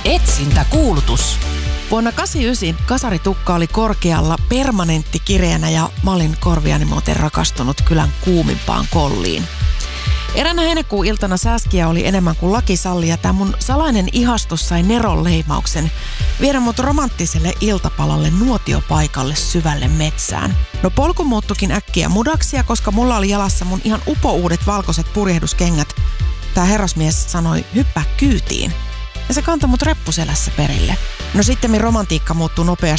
Etsintäkuulutus. Vuonna 1989 kasaritukka oli korkealla permanenttikireänä ja mä olin korviani muuten rakastunut kylän kuumimpaan kolliin. Eräänä heinäkuun iltana sääskiä oli enemmän kuin laki salli ja tämä mun salainen ihastus sai Neron leimauksen viedä mut romanttiselle iltapalalle nuotiopaikalle syvälle metsään. No polku muuttukin äkkiä mudaksi ja koska mulla oli jalassa mun ihan upouudet valkoiset purjehduskengät, tää herrasmies sanoi hyppää kyytiin. Ja se kantoi mut reppuselässä perille. No sittemmin romantiikka muuttui nopeasti